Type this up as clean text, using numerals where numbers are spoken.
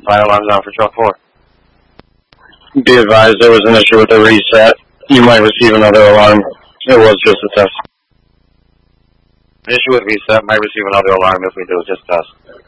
Fire alarms on for truck 4. Be advised there was an issue with the reset. You might receive another alarm. It was just a test. An issue with reset, might receive another alarm if we do, just test.